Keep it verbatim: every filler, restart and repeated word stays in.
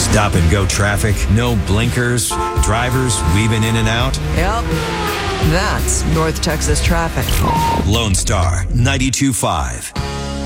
Stop and go traffic, no blinkers, drivers weaving in and out. Yep, that's North Texas traffic. Lone Star ninety-two point five.